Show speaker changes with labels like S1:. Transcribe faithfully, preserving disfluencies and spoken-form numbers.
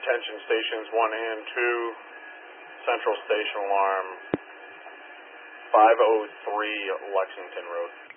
S1: attention stations one and two, Central Station Alarm, five oh three Lexington Road.